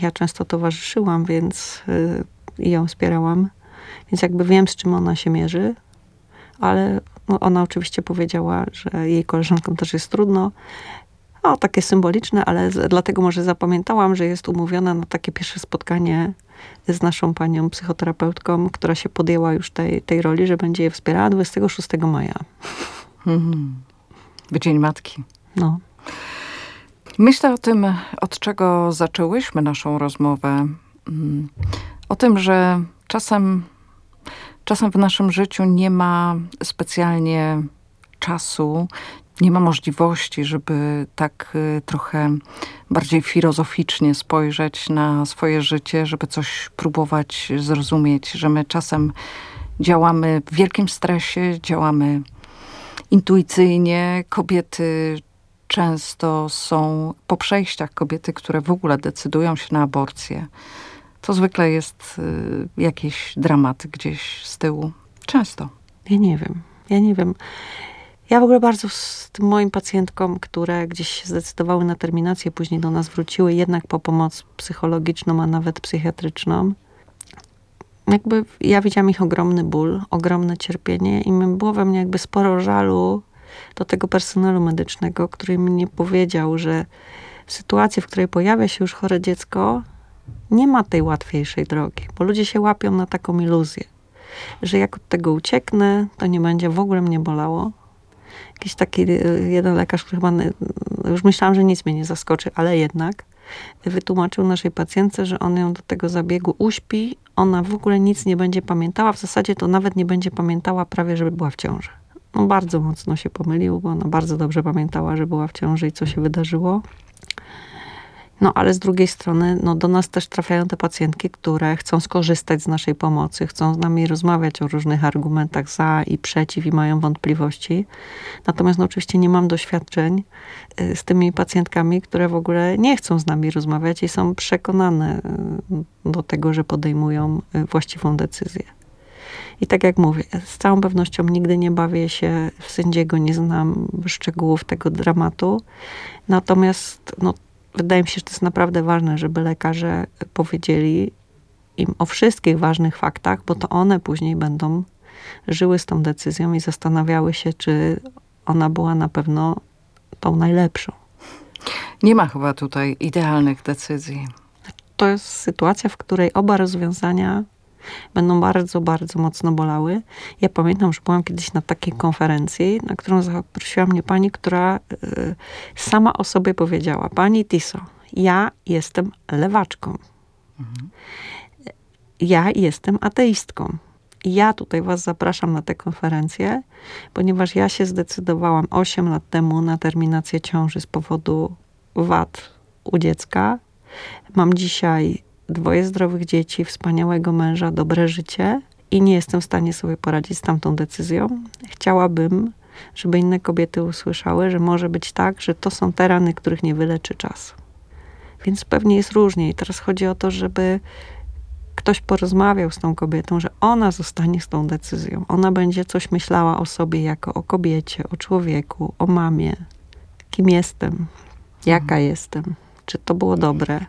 ja często towarzyszyłam, więc i ją wspierałam. Więc jakby wiem, z czym ona się mierzy, ale no, ona oczywiście powiedziała, że jej koleżankom też jest trudno. O, takie symboliczne, ale dlatego może zapamiętałam, że jest umówiona na takie pierwsze spotkanie z naszą panią psychoterapeutką, która się podjęła już tej roli, że będzie je wspierała 26 maja. W Dzień Matki. No. Myślę o tym, od czego zaczęłyśmy naszą rozmowę. O tym, że czasem w naszym życiu nie ma specjalnie czasu, nie ma możliwości, żeby tak trochę bardziej filozoficznie spojrzeć na swoje życie, żeby coś próbować zrozumieć, że my czasem działamy w wielkim stresie, działamy intuicyjnie. Kobiety często są po przejściach, kobiety, które w ogóle decydują się na aborcję. To zwykle jest jakiś dramat gdzieś z tyłu. Często. Ja nie wiem. Ja w ogóle bardzo z tym moim pacjentkom, które gdzieś się zdecydowały na terminację, później do nas wróciły jednak po pomoc psychologiczną, a nawet psychiatryczną. Jakby ja widziałam ich ogromny ból, ogromne cierpienie i było we mnie jakby sporo żalu do tego personelu medycznego, który mi nie powiedział, że w sytuacji, w której pojawia się już chore dziecko, nie ma tej łatwiejszej drogi, bo ludzie się łapią na taką iluzję, że jak od tego ucieknę, to nie będzie w ogóle mnie bolało. Jakiś taki jeden lekarz, który chyba, już myślałam, że nic mnie nie zaskoczy, ale jednak wytłumaczył naszej pacjentce, że on ją do tego zabiegu uśpi, ona w ogóle nic nie będzie pamiętała, w zasadzie to nawet nie będzie pamiętała prawie, żeby była w ciąży. No bardzo mocno się pomylił, bo ona bardzo dobrze pamiętała, że była w ciąży i co się wydarzyło. No ale z drugiej strony, no do nas też trafiają te pacjentki, które chcą skorzystać z naszej pomocy, chcą z nami rozmawiać o różnych argumentach za i przeciw i mają wątpliwości. Natomiast no, oczywiście nie mam doświadczeń z tymi pacjentkami, które w ogóle nie chcą z nami rozmawiać i są przekonane do tego, że podejmują właściwą decyzję. I tak jak mówię, z całą pewnością nigdy nie bawię się w sędziego, nie znam szczegółów tego dramatu. Natomiast no, wydaje mi się, że to jest naprawdę ważne, żeby lekarze powiedzieli im o wszystkich ważnych faktach, bo to one później będą żyły z tą decyzją i zastanawiały się, czy ona była na pewno tą najlepszą. Nie ma chyba tutaj idealnych decyzji. To jest sytuacja, w której oba rozwiązania będą bardzo, bardzo mocno bolały. Ja pamiętam, że byłam kiedyś na takiej konferencji, na którą zaprosiła mnie pani, która sama o sobie powiedziała: pani Tiso, ja jestem lewaczką. Ja jestem ateistką. I ja tutaj was zapraszam na tę konferencję, ponieważ ja się zdecydowałam 8 lat temu na terminację ciąży z powodu wad u dziecka. Mam dzisiaj 2 zdrowych dzieci, wspaniałego męża, dobre życie i nie jestem w stanie sobie poradzić z tamtą decyzją. Chciałabym, żeby inne kobiety usłyszały, że może być tak, że to są te rany, których nie wyleczy czas. Więc pewnie jest różnie. I teraz chodzi o to, żeby ktoś porozmawiał z tą kobietą, że ona zostanie z tą decyzją. Ona będzie coś myślała o sobie jako o kobiecie, o człowieku, o mamie. Kim jestem? Jaka jestem? Czy to było dobre?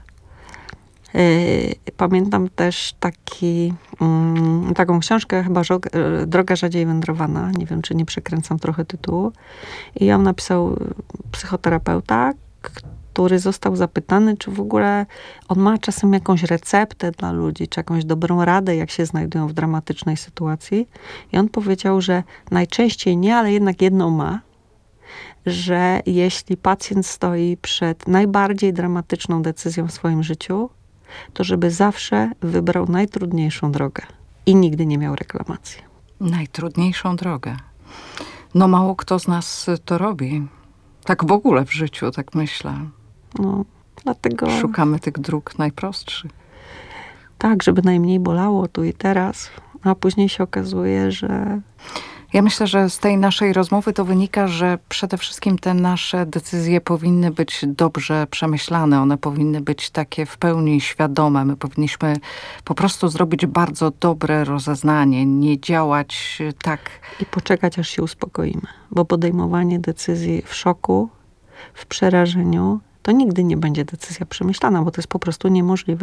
Pamiętam też taką książkę, chyba Droga rzadziej wędrowana. Nie wiem, czy nie przekręcam trochę tytułu. I ją napisał psychoterapeuta, który został zapytany, czy w ogóle on ma czasem jakąś receptę dla ludzi, czy jakąś dobrą radę, jak się znajdują w dramatycznej sytuacji. I on powiedział, że najczęściej nie, ale jednak jedną ma, że jeśli pacjent stoi przed najbardziej dramatyczną decyzją w swoim życiu, to żeby zawsze wybrał najtrudniejszą drogę i nigdy nie miał reklamacji. Najtrudniejszą drogę. No mało kto z nas to robi. Tak w ogóle w życiu, tak myślę. No, dlatego... Szukamy tych dróg najprostszych. Tak, żeby najmniej bolało tu i teraz, a później się okazuje, że... Ja myślę, że z tej naszej rozmowy to wynika, że przede wszystkim te nasze decyzje powinny być dobrze przemyślane. One powinny być takie w pełni świadome. My powinniśmy po prostu zrobić bardzo dobre rozeznanie, nie działać tak. I poczekać, aż się uspokoimy. Bo podejmowanie decyzji w szoku, w przerażeniu, to nigdy nie będzie decyzja przemyślana, bo to jest po prostu niemożliwe.